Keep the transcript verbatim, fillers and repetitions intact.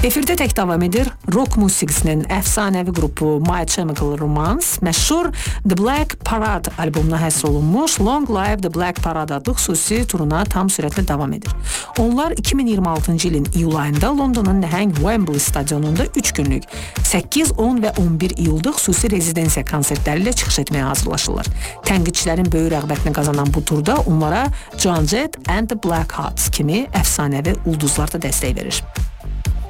Efirdə tək davam edir rock musiqisinin əfsanəvi qrupu My Chemical Romance məşhur The Black Parade albomuna həsr olunmuş Long Live The Black Parade adlı xüsusi turuna tam sürətlə davam edir. Onlar iki min iyirmi altıncı ilin iyul ayında Londonun nəhəng Wembley stadionunda üç günlük səkkiz, on və on bir iyulda xüsusi rezidensiya konsertləri ilə çıxış etməyə hazırlaşırlar. Tənqidçilərin böyük rəğbətini qazanan bu turda onlara Joan Jett and the Black Hearts kimi əfsanəvi ulduzlar da dəstək verir.